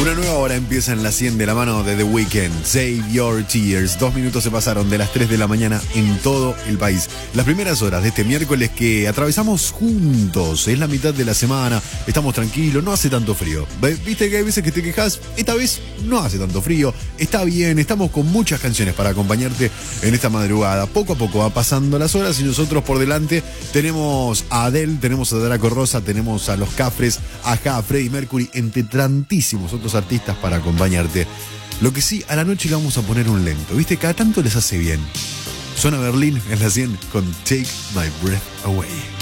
Una nueva hora empieza en la 100 de la mano de The Weeknd. Save Your Tears. 2 minutos se pasaron de las 3 de la mañana en todo el país. Las primeras horas de este miércoles que atravesamos juntos. Es la mitad de la semana. Estamos tranquilos. No hace tanto frío. ¿Viste que hay veces que te quejas? Esta vez no hace tanto frío. Está bien. Estamos con muchas canciones para acompañarte en esta madrugada. Poco a poco va pasando las horas y nosotros por delante tenemos a Adele, tenemos a Draco Rosa, tenemos a Los Cafres, a Freddie Mercury, entre tantísimos otros artistas para acompañarte. Lo que sí, a la noche le vamos a poner un lento, ¿viste? Cada tanto les hace bien. Suena Berlín en la 100 con Take My Breath Away.